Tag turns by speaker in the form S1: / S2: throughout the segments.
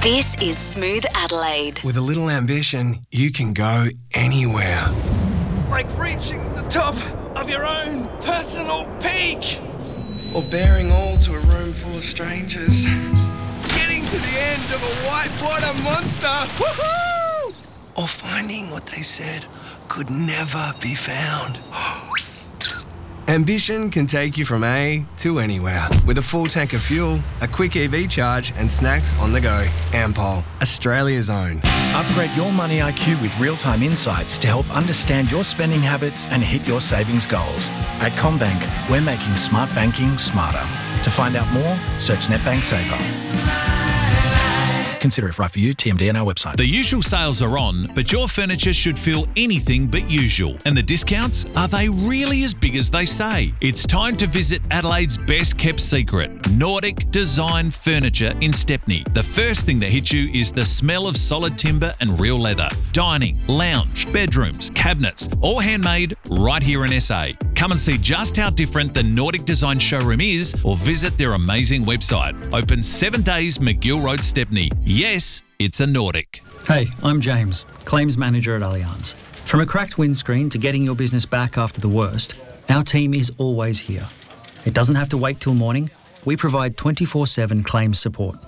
S1: This is Smooth Adelaide.
S2: With a little ambition, you can go anywhere. Like reaching the top of your own personal peak. Or bearing all to a room full of strangers. Getting to the end of a whitewater monster. Woohoo! Or finding what they said could never be found. Ambition can take you from A to anywhere. With a full tank of fuel, a quick EV charge and snacks on the go. Ampol, Australia's own.
S3: Upgrade your money IQ with real-time insights to help understand your spending habits and hit your savings goals. At CommBank, we're making smart banking smarter. To find out more, search NetBank Saver. Consider if right for you, TMD on our website.
S4: The usual sales are on, but your furniture should feel anything but usual. And the discounts, are they really as big as they say? It's time to visit Adelaide's best kept secret, Nordic Design Furniture in Stepney. The first thing that hits you is the smell of solid timber and real leather. Dining, lounge, bedrooms, cabinets, all handmade right here in SA. Come and see just how different the Nordic Design showroom is or visit their amazing website. Open 7 days, McGill Road, Stepney. Yes, it's a Nordic.
S5: Hey, I'm James, Claims Manager at Allianz. From a cracked windscreen to getting your business back after the worst, our team is always here. It doesn't have to wait till morning. We provide 24/7 claims support.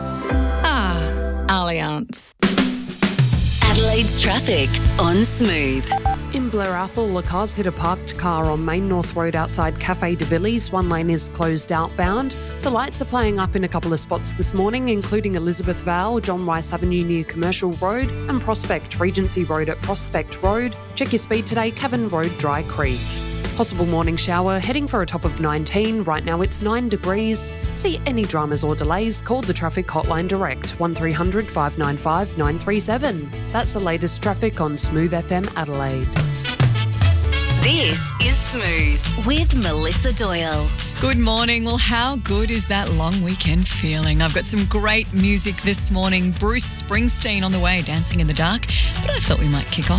S1: Allianz. Adelaide's traffic on Smooth.
S6: In Blair Athol, a car's hit a parked car on Main North Road outside Cafe de Villiers. One lane is closed outbound. The lights are playing up in a couple of spots this morning, including Elizabeth Vale, John Rice Avenue near Commercial Road, and Prospect, Regency Road at Prospect Road. Check your speed today, Cavan Road, Dry Creek. Possible morning shower, heading for a top of 19. Right now it's 9 degrees. See any dramas or delays, call the traffic hotline direct, 1300 595 937. That's the latest traffic on Smooth FM Adelaide.
S1: This is Smooth with Melissa Doyle.
S7: Good morning. Well, how good is that long weekend feeling? I've got some great music this morning. Bruce Springsteen on the way, Dancing in the Dark. But I thought we might kick off